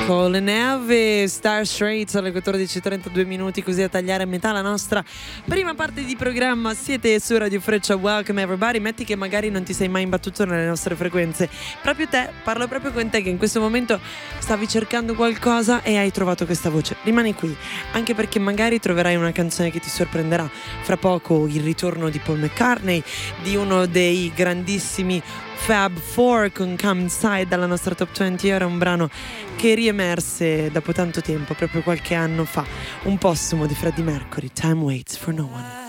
Cole Neve, Star Straits alle 14:32 minuti, così a tagliare a metà la nostra prima parte di programma. Siete su Radio Freccia, welcome everybody. Metti che magari non ti sei mai imbattuto nelle nostre frequenze, proprio te, parlo proprio con te che in questo momento stavi cercando qualcosa e hai trovato questa voce. Rimani qui, anche perché magari troverai una canzone che ti sorprenderà. Fra poco il ritorno di Paul McCartney, di uno dei grandissimi Fab Four con Come Inside dalla nostra Top 20. Era un brano che riemerse dopo tanto tempo, proprio qualche anno fa, un postumo di Freddie Mercury, Time Waits for No One.